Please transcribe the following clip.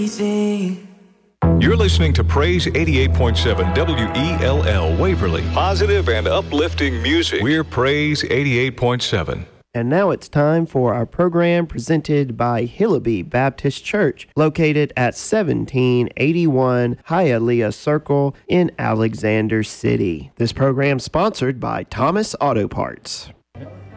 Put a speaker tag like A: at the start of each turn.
A: Easy.
B: You're listening to Praise 88.7 WELL Waverly. Positive and uplifting music. We're Praise 88.7.
C: And now it's time for our program presented by Hillaby Baptist Church, located at 1781 Hialeah Circle in Alexander City. This program sponsored by Thomas Auto Parts.